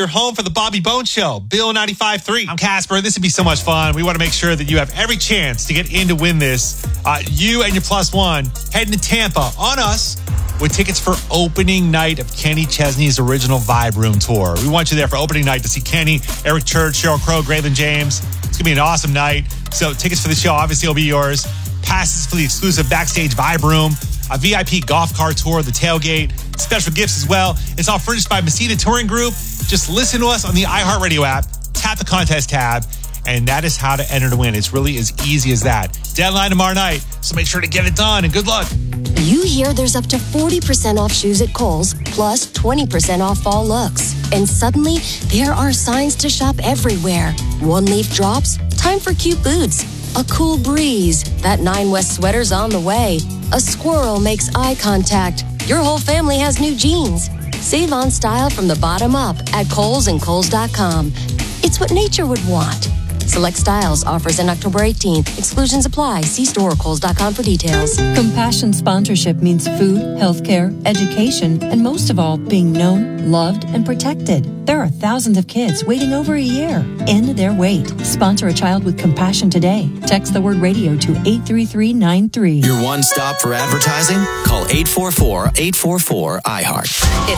your home for the Bobby Bones Show. Bill 95.3. I'm Casper. This would be so much fun. We want to make sure that you have every chance to get in to win this. You and your plus one heading to Tampa on us with tickets for opening night of Kenny Chesney's original Vibe Room tour. We want you there for opening night to see Kenny, Eric Church, Sheryl Crow, Graydon James. It's going to be an awesome night. So tickets for the show obviously will be yours. Passes for the exclusive backstage Vibe Room, a VIP golf car tour, the tailgate, special gifts as well. It's all furnished by Mesita Touring Group. Just listen to us on the iHeartRadio app, tap the contest tab, and that is how to enter to win. It's really as easy as that. Deadline tomorrow night, so make sure to get it done, and good luck. You hear there's up to 40% off shoes at Kohl's, plus 20% off fall looks. And suddenly, there are signs to shop everywhere. One leaf drops, time for cute boots. A cool breeze, that 9 West sweater's on the way. A squirrel makes eye contact. Your whole family has new jeans. Save on style from the bottom up at Kohl's and Kohl's.com. It's what nature would want. Select styles, offers in October 18th. Exclusions apply. See store or Kohl's.com for details. Compassion sponsorship means food, healthcare, education, and most of all, being known, loved, and protected. There are thousands of kids waiting over a year. End their wait. Sponsor a child with compassion today. Text the word radio to 83393. Your one stop for advertising? Call 844-844-iHeart.